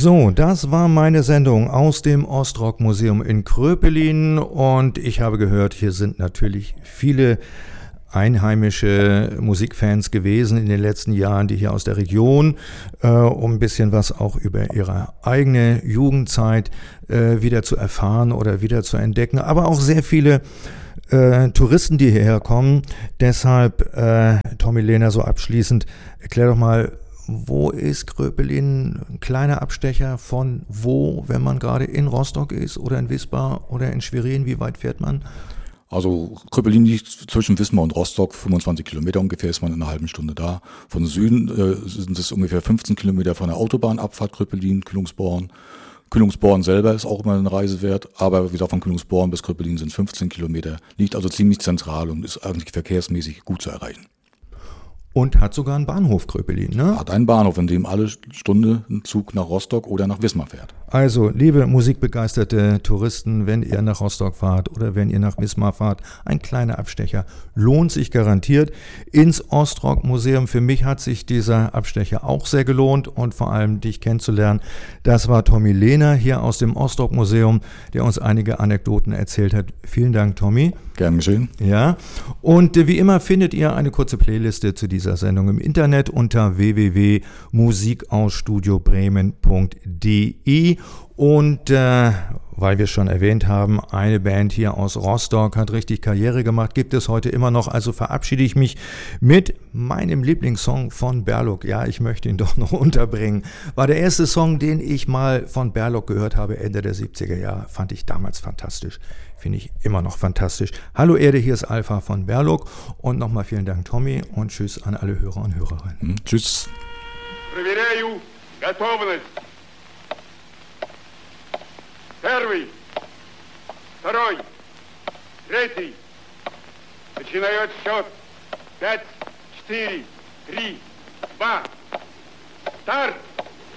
So, das war meine Sendung aus dem Ostrock-Museum in Kröpelin und ich habe gehört, hier sind natürlich viele einheimische Musikfans gewesen in den letzten Jahren, die hier aus der Region, um ein bisschen was auch über ihre eigene Jugendzeit wieder zu erfahren oder wieder zu entdecken, aber auch sehr viele Touristen, die hierher kommen. Deshalb, Tommy Lehner, so abschließend, erklär doch mal, wo ist Kröpelin? Ein kleiner Abstecher von wo, wenn man gerade in Rostock ist oder in Wismar oder in Schwerin? Wie weit fährt man? Also Kröpelin liegt zwischen Wismar und Rostock, 25 Kilometer ungefähr, ist man in einer halben Stunde da. Von Süden sind es ungefähr 15 Kilometer von der Autobahnabfahrt Kröpelin, Kühlungsborn. Kühlungsborn selber ist auch immer eine Reise wert, aber wie gesagt, von Kühlungsborn bis Kröpelin sind 15 Kilometer, liegt also ziemlich zentral und ist eigentlich verkehrsmäßig gut zu erreichen. Und hat sogar einen Bahnhof Kröpelin, ne? Hat einen Bahnhof, in dem alle Stunde ein Zug nach Rostock oder nach Wismar fährt. Also, liebe musikbegeisterte Touristen, wenn ihr nach Rostock fahrt oder wenn ihr nach Wismar fahrt, ein kleiner Abstecher lohnt sich garantiert. Ins Ostrock-Museum, für mich hat sich dieser Abstecher auch sehr gelohnt und vor allem dich kennenzulernen. Das war Tommy Lehner hier aus dem Ostrock-Museum, der uns einige Anekdoten erzählt hat. Vielen Dank, Tommy. Gern geschehen. Ja, und wie immer findet ihr eine kurze Playliste zu dieser Sendung im Internet unter www.musikausstudiobremen.de und weil wir es schon erwähnt haben, eine Band hier aus Rostock hat richtig Karriere gemacht, gibt es heute immer noch, also verabschiede ich mich mit meinem Lieblingssong von Berlok. Ja, ich möchte ihn doch noch unterbringen. War der erste Song, den ich mal von Berlok gehört habe, Ende der 70er Jahre, fand ich damals fantastisch. Finde ich immer noch fantastisch. Hallo Erde, hier ist Alpha von Berlok und nochmal vielen Dank, Tommy, und tschüss an alle Hörer und Hörerinnen. Tschüss. Проверяю готовность. Первый, второй, третий. Начинаю отсчет. 5, 4, 3, 2. Старт!